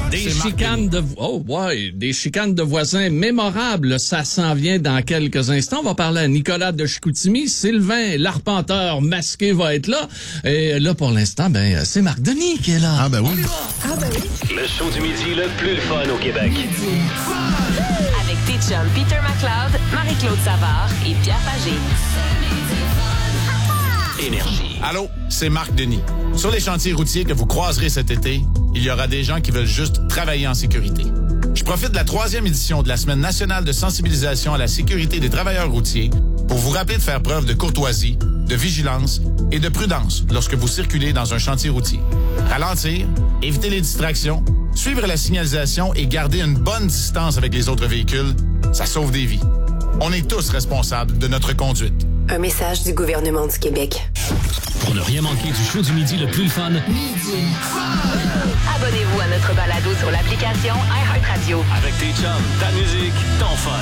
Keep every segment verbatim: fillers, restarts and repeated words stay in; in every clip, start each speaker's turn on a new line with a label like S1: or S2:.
S1: Des chicanes de oh ouais, des chicanes de voisins mémorables, ça s'en vient dans quelques instants. On va parler à Nicolas de Chicoutimi, Sylvain l'arpenteur masqué va être là. Et là pour l'instant, ben c'est Marc Denis qui est là.
S2: Ah ben oui.
S3: Ah ben oui.
S4: Le show du midi le plus le fun au Québec.
S3: Avec tes chums Peter McLeod, Marie-Claude Savard et Pierre Pagé.
S4: Énergie.
S2: Allô, c'est Marc Denis. Sur les chantiers routiers que vous croiserez cet été, il y aura des gens qui veulent juste travailler en sécurité. Je profite de la troisième édition de la Semaine nationale de sensibilisation à la sécurité des travailleurs routiers pour vous rappeler de faire preuve de courtoisie, de vigilance et de prudence lorsque vous circulez dans un chantier routier. Ralentir, éviter les distractions, suivre la signalisation et garder une bonne distance avec les autres véhicules, ça sauve des vies. On est tous responsables de notre conduite.
S5: Un message du gouvernement du Québec.
S4: Pour ne rien manquer du show du midi le plus le fun,
S3: Abonnez-vous à notre balado sur l'application iHeartRadio.
S4: avec tes chums, ta musique, ton fun.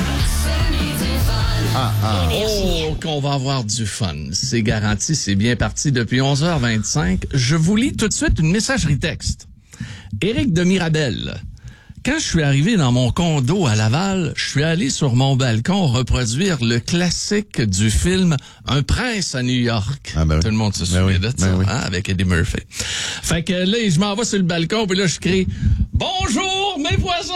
S2: Ah, ah.
S1: Oh, qu'on va avoir du fun. C'est garanti, c'est bien parti depuis onze heures vingt-cinq. Je vous lis tout de suite une messagerie texte. Éric de Mirabel. Quand je suis arrivé dans mon condo à Laval, je suis allé sur mon balcon reproduire le classique du film Un prince à New York.
S2: Ah ben oui.
S1: Tout le monde se
S2: Ben
S1: souvient
S2: oui.
S1: de ça,
S2: Ben oui.
S1: hein, avec Eddie Murphy. Fait que là, je m'en vais sur le balcon, puis là, je crie « Bonjour, mes voisins! »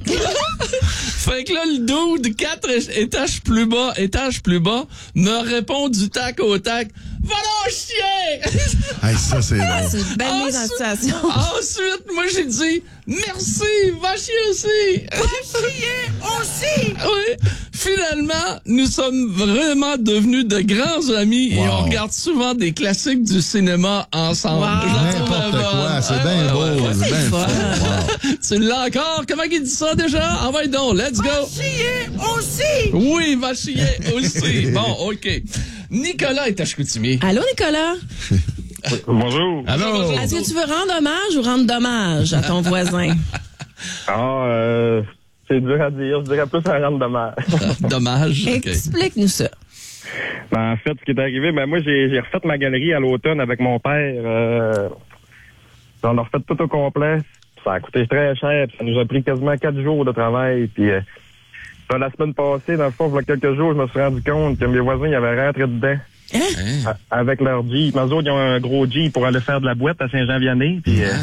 S1: Fait que là, le dude, quatre étages plus bas, étage plus bas, me répond du tac au tac « Va donc chier! »
S2: Hey, ça, c'est
S6: Ah,
S2: drôle.
S6: c'est une belle mise en situation.
S1: Ensuite, moi, j'ai dit « Merci, va chier aussi! » Va chier aussi! Oui. Finalement, nous sommes vraiment devenus de grands amis et
S2: Wow.
S1: on regarde souvent des classiques du cinéma ensemble.
S6: Wow.
S1: Je la trouve
S2: N'importe
S1: bonne.
S2: quoi, c'est
S1: Ouais,
S2: bien
S1: ouais,
S2: beau,
S1: ouais,
S2: c'est
S6: c'est
S2: bien
S6: le fun.
S2: fun. Wow.
S1: Tu l'as encore? Comment il dit ça déjà? Envoie donc, let's go! Va chier aussi! Oui, va chier aussi. Bon, OK. Nicolas est à Chicoutimi.
S6: Allô, Nicolas?
S7: Bonjour.
S2: Allô?
S6: Est-ce que tu veux rendre hommage ou rendre dommage à ton voisin?
S7: Ah, euh, c'est dur à dire. Je dirais plus un rendre dommage.
S1: Dommage. OK.
S6: Explique-nous ça.
S7: Ben, en fait, ce qui est arrivé, ben moi, j'ai, j'ai refait ma galerie à l'automne avec mon père. Euh, on a refait tout au complet. Ça a coûté très cher. Ça nous a pris quasiment quatre jours de travail. Puis, euh, la semaine passée, dans le fond, il y a quelques jours, je me suis rendu compte que mes voisins, ils avaient rentré dedans.
S6: Hein?
S1: Hein?
S7: A- Avec leur Jeep. Mais eux autres, ils ont un gros Jeep pour aller faire de la boîte à Saint-Jean-Vianney. Puis, euh,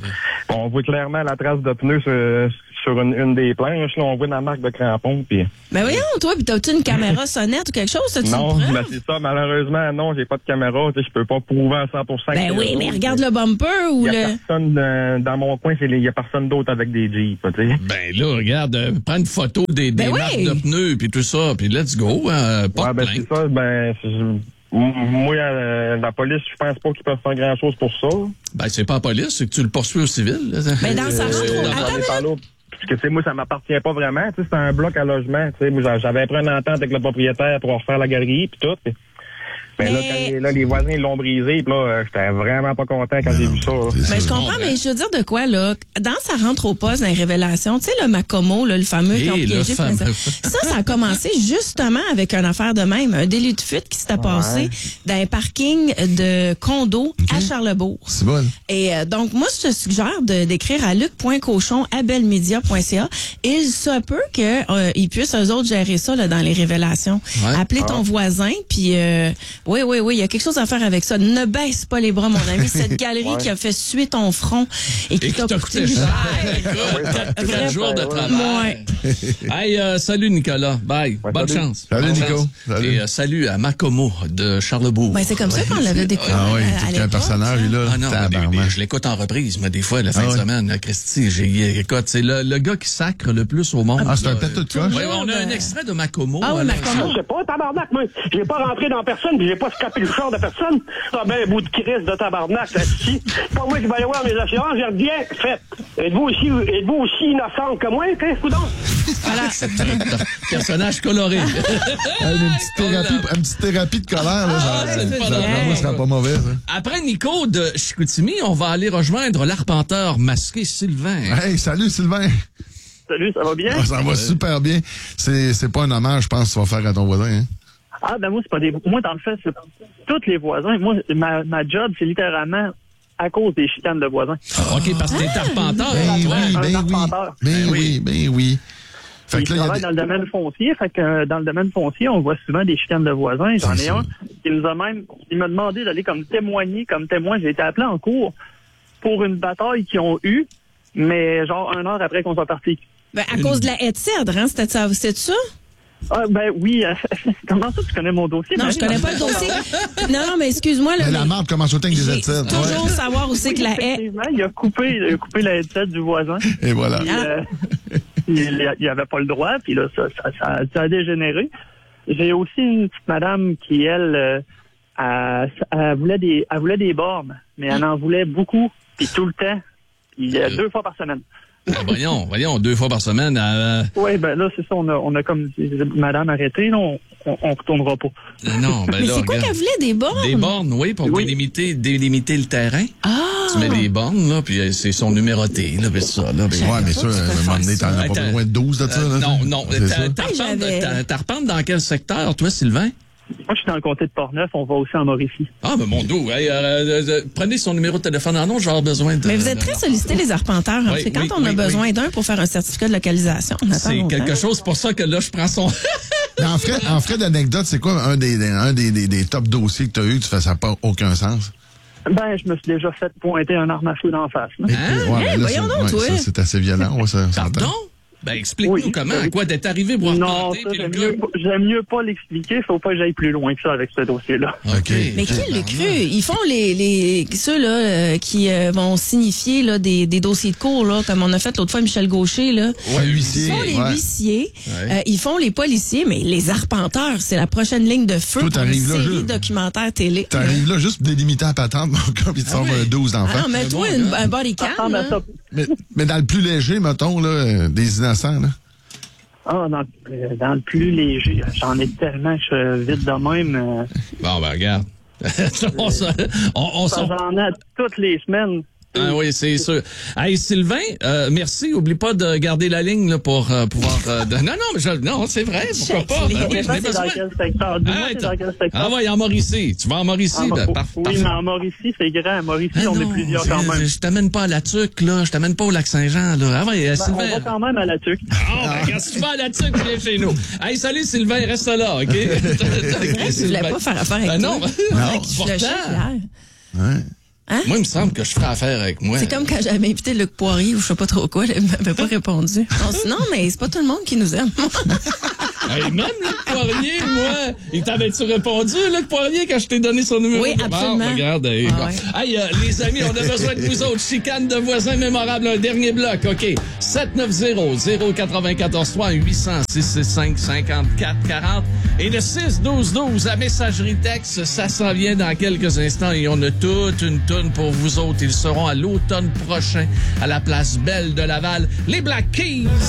S7: on voit clairement la trace de pneus sur, sur une, une des planches. Là, on voit la marque de crampon. Puis,
S6: Ben voyons, toi, puis t'as-tu une caméra sonnette ou quelque chose? T'as-tu
S7: non,
S6: une preuve?
S7: mais c'est ça. Malheureusement, non, j'ai pas de caméra. Tu sais, je peux pas prouver à cent pour cent.
S6: Ben
S7: que
S6: oui,
S7: c'est
S6: mais
S7: eux
S6: regarde
S7: autres.
S6: le bumper ou
S7: Il y a
S6: le...
S7: personne euh, dans mon coin, il y a personne d'autre avec des Jeeps, tu sais.
S1: Ben là, regarde, euh, prends une photo des, des
S6: Ben
S1: marques
S6: oui.
S1: de pneus puis tout ça, puis let's go. Euh, pas
S7: Ouais,
S1: de
S7: ben
S1: plainte.
S7: c'est ça. Ben, c'est- m- moi, euh, la police, je pense pas qu'ils peuvent faire grand-chose pour ça.
S1: Ben c'est pas la police, c'est que tu le poursuis au civil. Là.
S6: Ben dans sa
S7: Euh,
S6: rentre...
S7: j'en ai
S6: Attends, une
S7: parlé au- Parce que, tu sais, moi, ça m'appartient pas vraiment. Tu sais, c'est un bloc à logement. Tu sais, moi, j'a- j'avais pris une entente avec le propriétaire pour refaire la galerie puis tout. Puis, ben là,
S6: Mais-
S7: quand les, là, les voisins ils l'ont brisé, puis là, euh, j'étais vraiment pas content quand j'ai vu ça. là.
S6: Ben, je comprends, mais je veux dire de quoi, là? Dans sa rentre au poste dans les révélations, tu sais, le Macomo, là, le fameux qui ont
S1: Et le
S6: piégé.
S1: fameux.
S6: Ça, ça a commencé justement avec une affaire de même, un délit de fuite qui s'était passé dans un parking de condo à Charlebourg.
S2: C'est bon.
S6: Et euh, donc, moi, je te suggère de d'écrire à luc point cochon à belmedia point c a. Il se peut qu'ils euh, ils puissent, eux autres, gérer ça là, dans les révélations.
S1: Ouais.
S6: Appeler ton voisin, puis euh, oui, oui, oui, il y a quelque chose à faire avec ça. Ne baisse pas les bras, mon ami. Cette galerie qui a fait suer ton front et qui
S1: Et qui t'a coûté cher. Écoute, quatre-
S6: Vraiment.
S1: quatre jours de
S7: Ouais.
S1: travail. Hey, euh, salut Nicolas. Bye.
S7: Ouais,
S1: Bonne
S7: salut.
S1: chance.
S2: Salut,
S1: Bonne
S2: Nico.
S1: chance.
S2: Salut.
S1: Et euh, salut à Macomo de Charlebourg.
S6: Ben, c'est comme ça qu'on l'avait découvert.
S2: Ah oui,
S6: euh, à
S2: tout un
S6: l'époque,
S2: personnage,
S6: ça.
S2: lui, là.
S1: Ah non, mais des-
S2: Tabarnak.
S1: des- je l'écoute en reprise, mais des fois, la fin
S2: Ah
S1: de
S2: ouais.
S1: semaine, là, Christy, j'ai, écoute, c'est le, le gars qui sacre le plus au monde.
S2: Ah, c'est un
S1: là.
S2: tête de coche.
S1: Ouais, on a un
S6: Ben-
S1: extrait de Macomo.
S6: Ah oui,
S1: à
S6: Macomo.
S7: Je sais pas, tabarnak, moi. J'ai pas rentré dans personne, puis j'ai pas scapé le char de personne. Ah ben, bout de crise de tabarnak, là-dessus. C'est pas moi qui vais aller voir mes assurances, je reviens, faites. Êtes-vous aussi, êtes-vous aussi innocente que moi, qu'est-ce que donc?
S6: Voilà.
S1: Personnage coloré.
S2: Hey, une, petite thérapie, une petite thérapie de colère, là.
S1: Ah,
S2: ça,
S1: c'est
S2: ça,
S1: pas
S2: ça,
S1: drôle.
S2: moi, ce sera pas mauvais, ça.
S1: Après Nico de Chicoutimi, on va aller rejoindre l'arpenteur masqué Sylvain.
S2: Hey, salut, Sylvain.
S7: Salut, ça va bien?
S2: Ah, ça va super bien. C'est, c'est pas un hommage, je pense, que tu vas faire à ton voisin, hein.
S8: Ah, ben moi, c'est pas des. Moi, dans le fait, c'est tous les voisins. Moi, ma, ma job, c'est littéralement à cause des chicanes de voisins.
S1: OK, parce que t'es arpenteur.
S9: Ben
S1: toi.
S9: oui,
S8: un
S9: ben oui.
S8: arpenteur.
S9: Ben
S1: Ben
S9: oui, ben oui. Fait
S8: Il
S9: que là, il y a
S8: travaille
S9: des-
S8: dans le domaine foncier, fait que euh, dans le domaine foncier, on voit souvent des chicanes de voisins. J'en
S9: C'est
S8: ai
S9: ça.
S8: un qui nous a même, il m'a demandé d'aller comme témoigner, comme témoin. J'ai été appelé en cours pour une bataille qu'ils ont eue, mais genre une heure après qu'on soit parti.
S6: Ben, à cause de la haie de cèdre, hein? C'était ça? C'était ça?
S8: Ah, ben oui, euh, comment ça tu connais mon dossier?
S6: Non,
S8: Marie?
S6: je connais pas le dossier. Non, non, mais excuse-moi, là.
S9: Mais la
S6: mais
S9: marde commence autant que des
S6: j'ai
S9: études.
S6: toujours savoir où c'est que la haie.
S8: Effectivement, il a coupé, il a coupé la headset du voisin.
S9: Et voilà.
S8: Puis, euh, il, il avait pas le droit, puis là, ça, ça, ça, ça a dégénéré. J'ai aussi une petite madame qui, elle, euh, elle, elle voulait des, elle voulait des bornes, mais elle en voulait beaucoup, puis tout le temps, puis euh, deux fois par semaine.
S1: Ah, voyons, voyons, deux fois par semaine. Euh,
S8: Oui, ben là, c'est ça, on a, on a comme dit, madame arrêtée, là, on, on, on retournera pas.
S1: non, ben
S6: Mais
S1: là,
S6: c'est quoi
S1: regarde.
S6: qu'elle voulait, des bornes?
S1: Des bornes, oui, pour
S8: Oui.
S1: délimiter, délimiter le terrain.
S6: Ah!
S1: Tu mets des bornes, là, puis euh, c'est son numéroté, là, puis ça, là. puis-
S9: Ouais, mais ça,
S6: pas que tu
S9: à un
S6: peux
S9: moment donné,
S6: faire
S9: t'en as
S1: ça.
S9: pas besoin de douze de ça,
S1: Euh,
S9: là.
S1: non, non.
S9: C'est ça.
S1: T'a- T'arpentes
S6: j'avais-
S1: t'a- t'arpentes dans quel secteur, toi, Sylvain?
S8: Moi, je suis dans le comté de Portneuf, on va aussi en Mauricie.
S1: Ah, ben mon dos. Hey, euh, euh, euh, prenez son numéro de téléphone en nom, je vais avoir besoin de...
S6: Mais vous êtes très sollicités, les arpenteurs. Hein?
S1: Oui,
S6: C'est quand
S1: oui,
S6: on a
S1: oui,
S6: besoin
S1: oui.
S6: d'un pour faire un certificat de localisation. On attend
S1: C'est
S6: longtemps.
S1: quelque chose pour ça que là, je prends son...
S9: Mais En frais, en frais d'anecdote, c'est quoi un des, des- un des, des, des top dossiers que tu as eu? Tu fais ça n'a pas aucun sens.
S8: Ben, je me suis déjà fait pointer un arme à feu d'en face. là.
S1: Hein?
S9: Ouais,
S6: Hey,
S9: là,
S6: voyons
S9: c'est-
S6: donc, toi.
S9: ça, c'est assez violent. Ouais, ça, ça
S1: Pardon?
S9: entend.
S1: Ben, explique-nous
S8: Oui.
S1: comment. À quoi t'es arrivé boire
S8: Non,
S1: planter,
S8: ça,
S1: puis le
S8: j'aime
S1: gars-
S8: mieux, j'aime mieux pas l'expliquer. Faut pas que j'aille plus loin que ça avec ce dossier-là.
S9: OK.
S6: Mais qui l'a cru? Ils font les, les ceux là euh, qui euh, vont signifier là, des, des dossiers de cours, là, comme on a fait l'autre fois Michel Gaucher. Là.
S9: Ouais,
S6: Ils
S9: huissier.
S6: font les
S9: ouais.
S6: huissiers,
S1: Ouais.
S6: euh, ils font les policiers, mais les arpenteurs, c'est la prochaine ligne de feu
S9: Toi,
S6: pour une
S9: t'arrives là,
S6: série
S9: je-
S6: documentaire télé.
S9: T'arrives là juste pour délimiter la patente, mon gars, puis tu sors un douze
S6: Ah,
S9: d'enfants.
S6: non, mets-toi
S1: bon,
S6: une-
S1: là.
S6: un body
S8: Ça
S6: cam.
S8: ressemble à
S6: là.
S8: ça.
S9: Mais, mais dans le plus léger, mettons, là, euh, des innocents, là.
S8: Ah, dans, euh, dans le plus léger. J'en ai tellement que je suis vite de même. euh,
S1: Bon, ben, regarde. on se- on, on s'en-
S8: J'en ai toutes les semaines.
S1: Ah oui, c'est sûr. Hey, Sylvain, euh, merci. Oublie pas de garder la ligne là, pour euh, pouvoir... euh, de- Non, non, mais je... non, c'est vrai. Pourquoi
S6: Check
S1: pas?
S6: les-
S1: Ben oui,
S8: Je
S1: j'en ai
S8: sais c'est dans
S1: besoin.
S8: quel secteur. Dis-moi,
S1: Ah,
S8: c'est
S1: attends.
S8: dans quel secteur.
S1: Ah ouais, en Mauricie. Tu vas en Mauricie?
S8: Ah,
S1: ben,
S8: bon,
S1: par-
S8: oui,
S1: parfait.
S8: mais en Mauricie, c'est grand. En Mauricie,
S1: Ah
S8: on
S1: non,
S8: est plusieurs quand
S1: je-
S8: même.
S1: Je t'amène pas à la Tuque, là. Je t'amène pas au Lac-Saint-Jean, là. Ah ouais, euh,
S8: Ben, on
S1: Sylvain.
S8: va quand même à la tuque.
S1: Ah, ben, quand tu vas à la Tuque, viens chez nous. Hey, salut, Sylvain, reste là, OK?
S6: Je voulais pas faire affaire avec
S1: Ah, non,
S6: toi.
S9: Non.
S6: Le chef,
S1: pourtant,
S6: hier.
S9: Ouais.
S1: moi, il me semble que je ferais affaire avec moi.
S6: C'est comme quand j'avais invité Luc Poirier ou je sais pas trop quoi, il m'avait pas répondu. Non, non, mais c'est pas tout le monde qui nous aime.
S1: Hey, même Luc Poirier, moi, il t'avait-tu répondu, Luc Poirier, quand je t'ai donné son numéro?
S6: Oui, absolument.
S1: Bon, regarde, hey,
S6: Ah
S1: bon.
S6: ouais.
S1: Hey, euh, les amis, on a besoin de vous autres. Chicane de voisins mémorables, un dernier bloc, OK. sept neuf zéro zéro neuf quatre trois huit zéro six six cinq cinquante-quatre quarante et le six douze douze à messagerie texte, ça s'en vient dans quelques instants et on a toute une toune pour vous autres. Ils seront à l'automne prochain à la place Belle de Laval, les Black Keys.